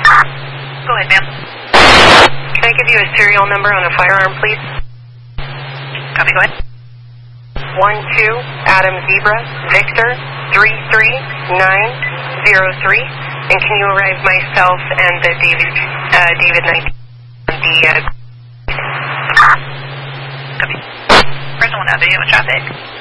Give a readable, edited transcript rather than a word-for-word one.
Go ahead, ma'am. Can I give you a serial number on a firearm, please? Copy, go ahead. 12 Adam Zebra Victor 33903. And can you arrive myself and the David 19 the Copy. Person 1 out, video with traffic.